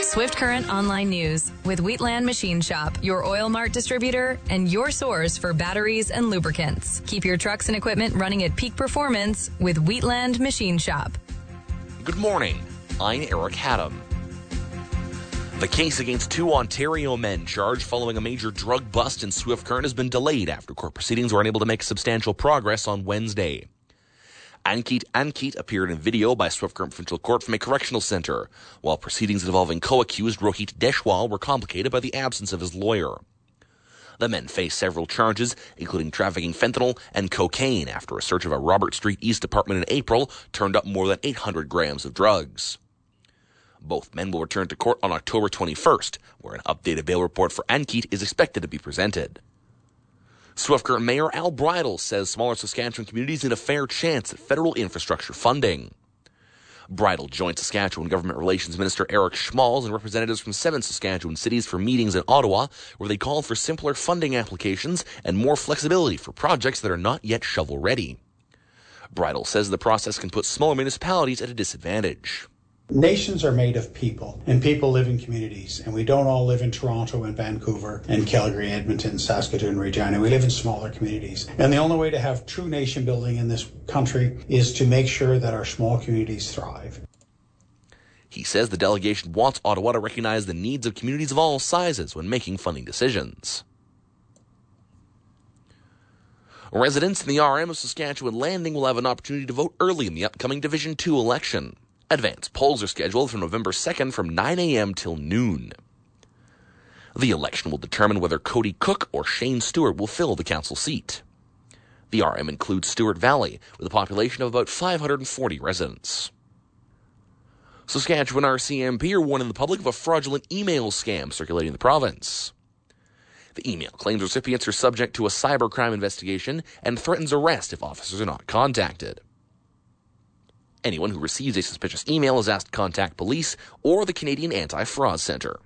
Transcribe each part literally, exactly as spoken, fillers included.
Swift Current Online News with Wheatland Machine Shop, your Oil Mart distributor and your source for batteries and lubricants. Keep your trucks and equipment running at peak performance with Wheatland Machine Shop. Good morning. I'm Eric Haddam. The case against two Ontario men charged following a major drug bust in Swift Current has been delayed after court proceedings were unable to make substantial progress on Wednesday. Ankit Ankit appeared in video by Swift Current Provincial Court from a correctional centre, while proceedings involving co-accused Rohit Deshwal were complicated by the absence of his lawyer. The men face several charges, including trafficking fentanyl and cocaine, after a search of a Robert Street East apartment in April turned up more than eight hundred grams of drugs. Both men will return to court on October twenty-first, where an updated bail report for Ankit is expected to be presented. Swift Current Mayor Al Bridle says smaller Saskatchewan communities need a fair chance at federal infrastructure funding. Bridle joined Saskatchewan Government Relations Minister Eric Schmalz and representatives from seven Saskatchewan cities for meetings in Ottawa, where they called for simpler funding applications and more flexibility for projects that are not yet shovel-ready. Bridle says the process can put smaller municipalities at a disadvantage. Nations are made of people, and people live in communities, and we don't all live in Toronto and Vancouver and Calgary, Edmonton, Saskatoon, Regina. We live in smaller communities. And the only way to have true nation building in this country is to make sure that our small communities thrive. He says the delegation wants Ottawa to recognize the needs of communities of all sizes when making funding decisions. Residents in the R M of Saskatchewan Landing will have an opportunity to vote early in the upcoming Division two election. Advance polls are scheduled for November second from nine a.m. till noon. The election will determine whether Cody Cook or Shane Stewart will fill the council seat. The R M includes Stewart Valley, with a population of about five hundred forty residents. Saskatchewan R C M P are warning the public of a fraudulent email scam circulating in the province. The email claims recipients are subject to a cybercrime investigation and threatens arrest if officers are not contacted. Anyone who receives a suspicious email is asked to contact police or the Canadian Anti-Fraud Centre.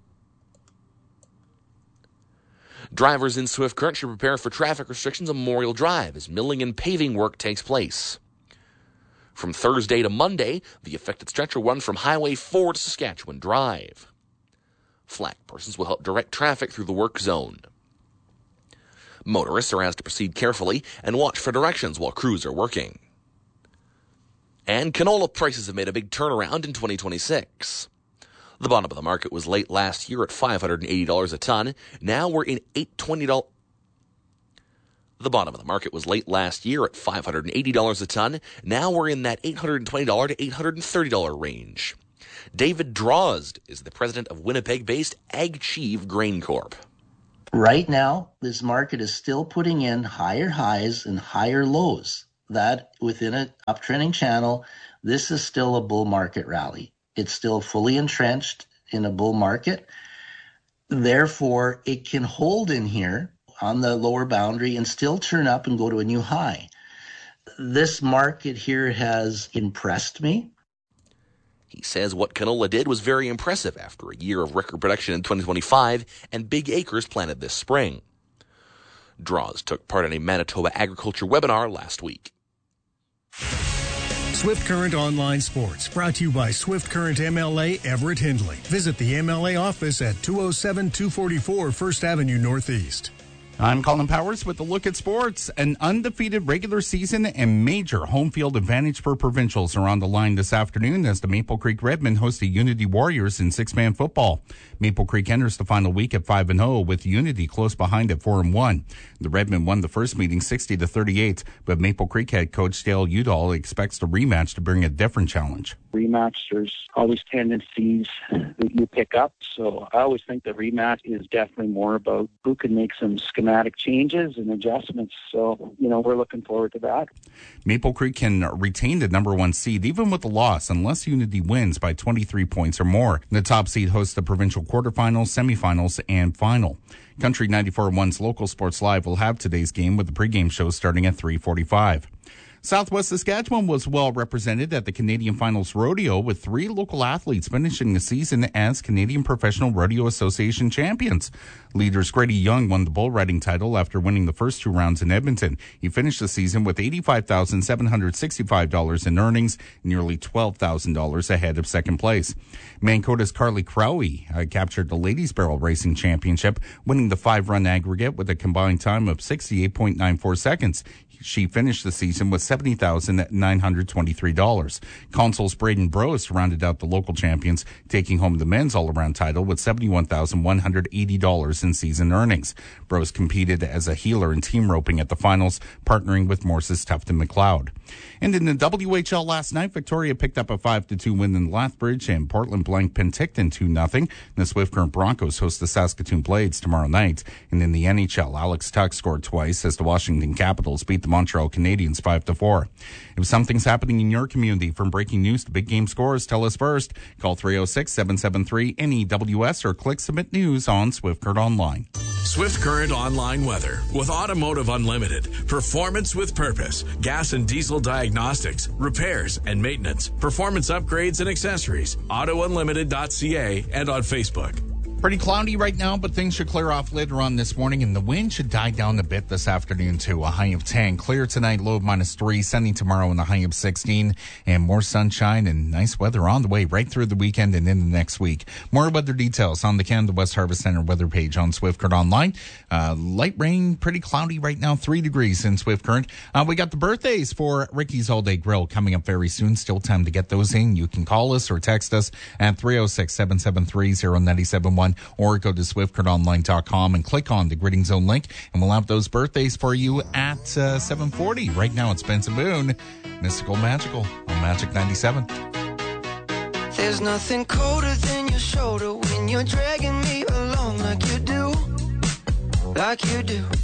Drivers in Swift Current should prepare for traffic restrictions on Memorial Drive as milling and paving work takes place. From Thursday to Monday, the affected stretch will run from Highway four to Saskatchewan Drive. Flag persons will help direct traffic through the work zone. Motorists are asked to proceed carefully and watch for directions while crews are working. And canola prices have made a big turnaround in twenty twenty-six. The bottom of the market was late last year at five hundred eighty dollars a ton. Now we're in eight hundred twenty dollars. The bottom of the market was late last year at five hundred eighty dollars a ton. Now we're in that eight hundred twenty dollars to eight hundred thirty dollars range. David Drozd is the president of Winnipeg-based AgChieve Grain Corp. Right now, this market is still putting in higher highs and higher lows. That within an uptrending channel, this is still a bull market rally. It's still fully entrenched in a bull market. Therefore, it can hold in here on the lower boundary and still turn up and go to a new high. This market here has impressed me. He says what canola did was very impressive after a year of record production in twenty twenty-five and big acres planted this spring. Drozd took part in a Manitoba agriculture webinar last week. Swift Current Online Sports, brought to you by Swift Current M L A Everett Hindley. Visit the M L A office at two oh seven two forty-four First Avenue Northeast. I'm Colin Powers with a look at sports. An undefeated regular season and major home field advantage for provincials are on the line this afternoon as the Maple Creek Redmen host the Unity Warriors in six-man football. Maple Creek enters the final week at five and oh, with Unity close behind at four and one. The Redmen won the first meeting sixty to thirty-eight, but Maple Creek head coach Dale Udall expects the rematch to bring a different challenge. Rematch, there's always tendencies that you pick up, so I always think the rematch is definitely more about who can make some schematic changes and adjustments, so, you know, we're looking forward to that. Maple Creek can retain the number one seed, even with the loss, unless Unity wins by twenty-three points or more. The top seed hosts the provincial quarterfinals, semifinals, and final. Country ninety-four point one's Local Sports Live will have today's game with the pregame show starting at three forty-five. Southwest Saskatchewan was well represented at the Canadian Finals Rodeo, with three local athletes finishing the season as Canadian Professional Rodeo Association champions. Leaders Grady Young won the bull riding title after winning the first two rounds in Edmonton. He finished the season with eighty-five thousand seven hundred sixty-five dollars in earnings, nearly twelve thousand dollars ahead of second place. Mancota's Carly Crowley uh, captured the Ladies Barrel Racing Championship, winning the five-run aggregate with a combined time of sixty-eight point nine four seconds. She finished the season with seventy thousand nine hundred twenty-three dollars. Consols Braden Brose rounded out the local champions, taking home the men's all-around title with seventy-one thousand one hundred eighty dollars in season earnings. Brose competed as a heeler in team roping at the finals, partnering with Morse's Tufton McLeod. And in the W H L last night, Victoria picked up a five to two win in Lethbridge, and Portland blanked Penticton two nothing. The Swift Current Broncos host the Saskatoon Blades tomorrow night. And in the N H L, Alex Tuck scored twice as the Washington Capitals beat the Montreal Canadiens five to four. If something's happening in your community, from breaking news to big game scores, tell us first. Call three oh six, seven seven three, N E W S or click Submit News on Swift Current Online. Swift Current Online Weather with Automotive Unlimited. Performance with purpose. Gas and diesel diagnostics, repairs and maintenance, performance upgrades and accessories. auto unlimited dot c a and on Facebook. Pretty cloudy right now, but things should clear off later on this morning, and the wind should die down a bit this afternoon to a high of ten. Clear tonight, low of minus three. Sunny tomorrow in the high of sixteen, and more sunshine and nice weather on the way right through the weekend and into next week. More weather details on the Canada West Harvest Center weather page on Swift Current Online. Uh, light rain, pretty cloudy right now, three degrees in Swift Current. Uh, we got the birthdays for Ricky's All Day Grill coming up very soon. Still time to get those in. You can call us or text us at three oh six, seven seven three, oh nine seven one. Or go to swift current online dot com and click on the Gridding Zone link, and we'll have those birthdays for you at uh, seven forty. Right now it's Benson Boone, Mystical Magical on Magic ninety-seven. There's nothing colder than your shoulder when you're dragging me along like you do, like you do.